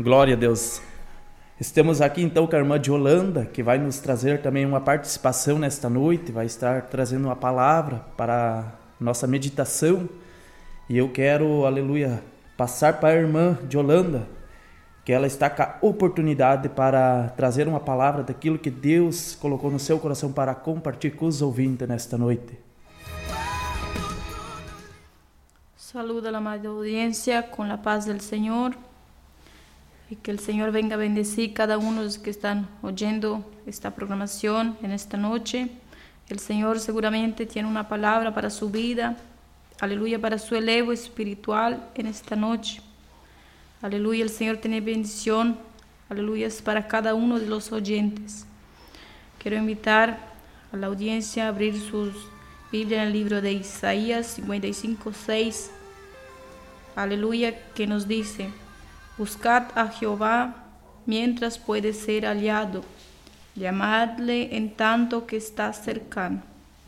Glória a Deus. Estamos aqui então com a irmã de Holanda, que vai nos trazer também uma participação nesta noite, vai estar trazendo uma palavra para nossa meditação. E eu quero, aleluia, passar para a irmã de Holanda, que ela está com a oportunidade para trazer uma palavra daquilo que Deus colocou no seu coração para compartilhar com os ouvintes nesta noite. Saluda a la amada audiencia con la paz del Señor y que el Señor venga a bendecir cada uno de los que están oyendo esta programación en esta noche. El Señor seguramente tiene una palabra para su vida, aleluya, para su elevo espiritual en esta noche. Aleluya, el Señor tiene bendición, aleluya, es para cada uno de los oyentes. Quiero invitar a la audiencia a abrir sus Biblia en el libro de Isaías 55:6, aleluya, que nos dice: buscad a Jehová mientras puede ser hallado, llamadle en tanto que está cercano.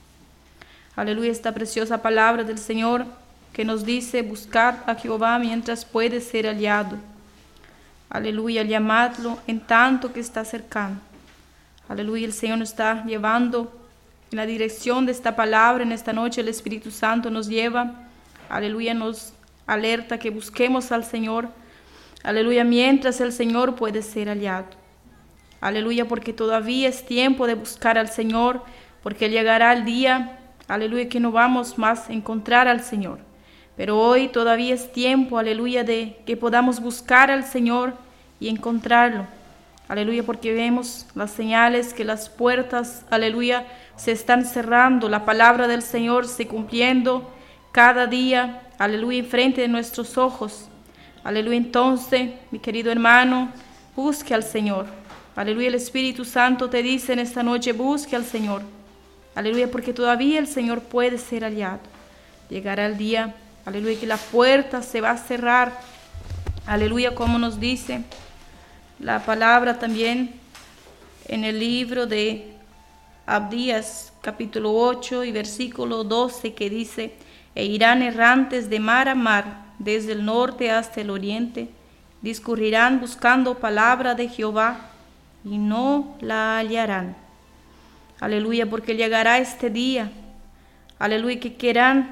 Aleluya, esta preciosa palabra del Señor que nos dice: buscad a Jehová mientras puede ser hallado, aleluya, llamadlo en tanto que está cercano. Aleluya, el Señor nos está llevando en la dirección de esta palabra en esta noche. El Espíritu Santo nos lleva, aleluya, nos alerta que busquemos al Señor, aleluya, mientras el Señor puede ser hallado. Aleluya, porque todavía es tiempo de buscar al Señor, porque llegará el día, aleluya, que no vamos más a encontrar al Señor. Pero hoy todavía es tiempo, aleluya, de que podamos buscar al Señor y encontrarlo. Aleluya, porque vemos las señales que las puertas, aleluya, se están cerrando, la palabra del Señor se cumpliendo cada día, aleluya, enfrente de nuestros ojos. Aleluya, entonces, mi querido hermano, busque al Señor. Aleluya, el Espíritu Santo te dice en esta noche: busque al Señor. Aleluya, porque todavía el Señor puede ser hallado. Llegará el día, aleluya, que la puerta se va a cerrar. Aleluya, como nos dice la palabra también en el libro de Abdías, capítulo 8 y versículo 12, que dice: e irán errantes de mar a mar, desde el norte hasta el oriente, discurrirán buscando palabra de Jehová, y no la hallarán. Aleluya, porque llegará este día, aleluya, que querrán